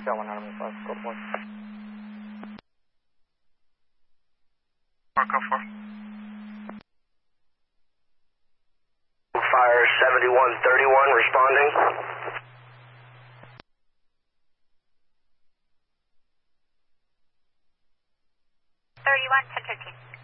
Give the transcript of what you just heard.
Hotel 1 Army 5, code 1. Mark, how far? Fire 7131 responding. 31 to 13.